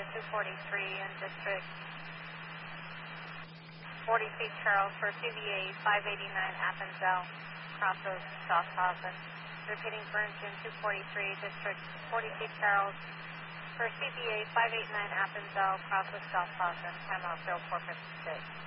243 in District 40 feet Charles for CVA 589 Appenzell, crosses South Plaza. Repeating for engine 243, District 40 feet Charles for CVA 589 Appenzell, crosses South Plaza, timeout 0456.